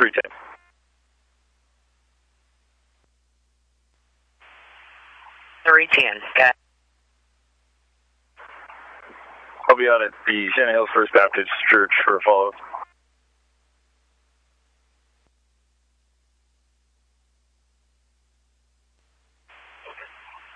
310. Got I'll be out at the Santa Hills First Baptist Church for a follow-up.